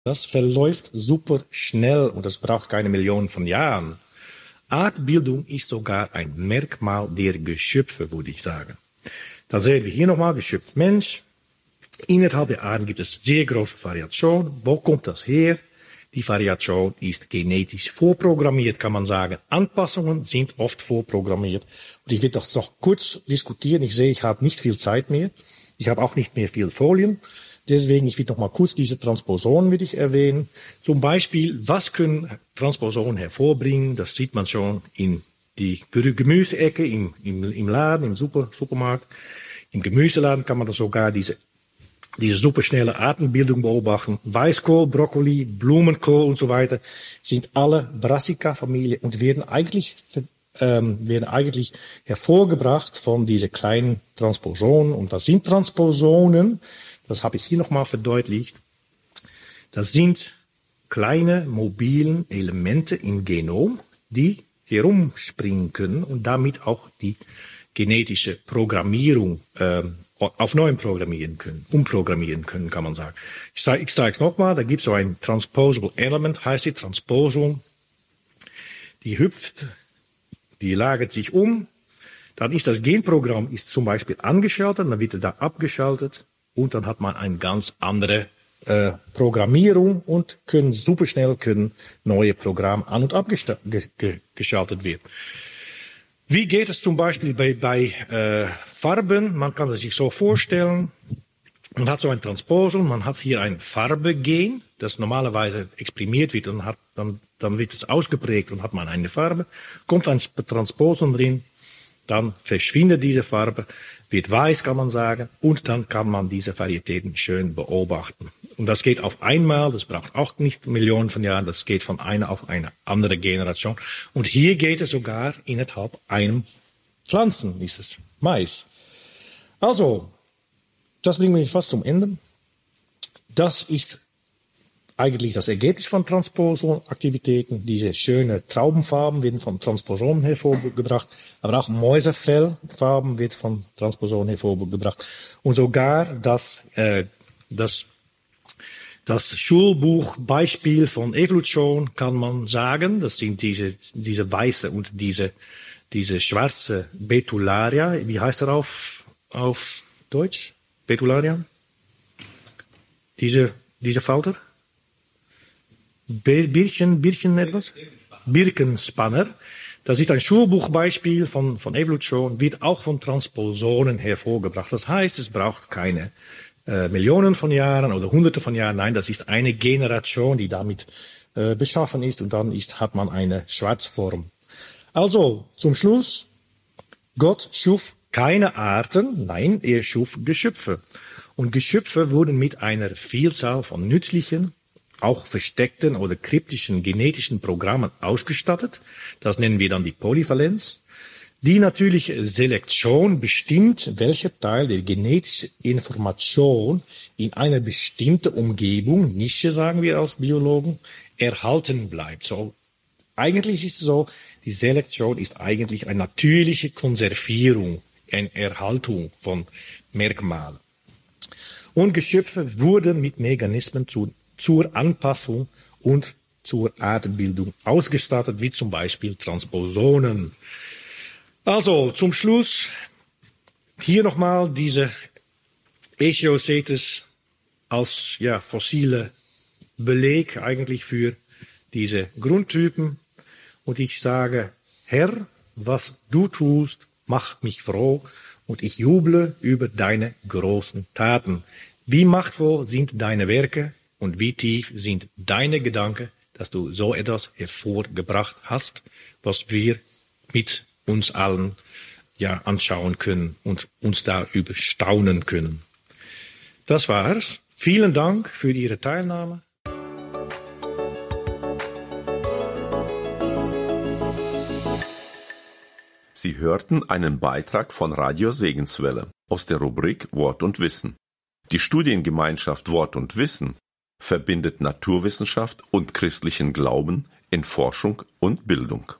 Das verläuft super schnell und das braucht keine Millionen von Jahren. Artbildung ist sogar ein Merkmal der Geschöpfe, würde ich sagen. Da sehen wir hier nochmal Geschöpf Mensch. Innerhalb der Arten gibt es sehr große Variation. Wo kommt das her? Die Variation ist genetisch vorprogrammiert, kann man sagen. Anpassungen sind oft vorprogrammiert. Und ich will das noch kurz diskutieren. Ich sehe, ich habe nicht viel Zeit mehr. Ich habe auch nicht mehr viel Folien. Deswegen, ich will noch mal kurz diese Transposonen will ich erwähnen. Zum Beispiel, was können Transposonen hervorbringen? Das sieht man schon in die Gemüseecke im Laden, im Supermarkt. Im Gemüseladen kann man da sogar diese superschnelle Artenbildung beobachten. Weißkohl, Brokkoli, Blumenkohl und so weiter sind alle Brassica-Familie und werden eigentlich hervorgebracht von diesen kleinen Transposonen. Und was sind Transposonen? Das habe ich hier nochmal verdeutlicht. Das sind kleine mobilen Elemente im Genom, die herumspringen können und damit auch die genetische Programmierung auf neu umprogrammieren können, kann man sagen. Ich zeige es nochmal, da gibt es so ein Transposable Element, heißt die Transposon. Die hüpft, die lagert sich um, dann ist das Genprogramm zum Beispiel angeschaltet, dann wird es da abgeschaltet und dann hat man eine ganz andere Programmierung und superschnell können neue Programme an- und abgeschaltet werden. Wie geht es zum Beispiel bei Farben? Man kann es sich so vorstellen, man hat so ein Transposon, man hat hier ein Farbegen, das normalerweise exprimiert wird und dann wird es ausgeprägt und hat man eine Farbe, kommt ein Transposon drin, dann verschwindet diese Farbe, wird weiß, kann man sagen, und dann kann man diese Varietäten schön beobachten. Und das geht auf einmal, das braucht auch nicht Millionen von Jahren, das geht von einer auf eine andere Generation. Und hier geht es sogar innerhalb einem Pflanzen, ist es Mais. Also, das bringt mich fast zum Ende. Das ist eigentlich das Ergebnis von Transposonaktivitäten. Diese schönen Traubenfarben werden von Transposonen hervorgebracht, aber auch Mäusefellfarben wird von Transposonen hervorgebracht. Und sogar das Schulbuchbeispiel von Evolution kann man sagen, das sind diese weiße und diese schwarze Betularia. Wie heißt er auf Deutsch? Betularia? Diese Falter? Birchen etwas? Birkenspanner. Das ist ein Schulbuchbeispiel von Evolution, wird auch von Transposonen hervorgebracht. Das heißt, es braucht keine Millionen von Jahren oder Hunderte von Jahren. Nein, das ist eine Generation, die damit beschaffen ist und dann hat man eine Schwarzform. Also, zum Schluss, Gott schuf keine Arten, nein, er schuf Geschöpfe. Und Geschöpfe wurden mit einer Vielzahl von nützlichen, auch versteckten oder kryptischen genetischen Programmen ausgestattet. Das nennen wir dann die Polyvalenz. Die natürliche Selektion bestimmt, welcher Teil der genetischen Information in einer bestimmten Umgebung, Nische sagen wir als Biologen, erhalten bleibt. So, eigentlich ist es so, die Selektion ist eigentlich eine natürliche Konservierung, eine Erhaltung von Merkmalen. Und Geschöpfe wurden mit Mechanismen zur Anpassung und zur Artbildung ausgestattet, wie zum Beispiel Transposonen. Also zum Schluss hier nochmal diese Eschiocetes als fossile Beleg eigentlich für diese Grundtypen. Und ich sage, Herr, was du tust, macht mich froh und ich juble über deine großen Taten. Wie machtvoll sind deine Werke und wie tief sind deine Gedanken, dass du so etwas hervorgebracht hast, was wir mit uns allen anschauen können und uns darüber staunen können. Das war's. Vielen Dank für Ihre Teilnahme. Sie hörten einen Beitrag von Radio Segenswelle aus der Rubrik Wort und Wissen. Die Studiengemeinschaft Wort und Wissen verbindet Naturwissenschaft und christlichen Glauben in Forschung und Bildung.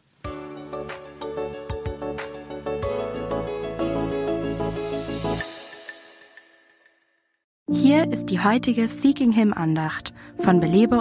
Hier ist die heutige Seeking Him Andacht von Belebe